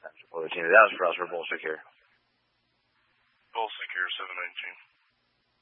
Well, that was for us. We're Bullstick here. Bullstick here, 719.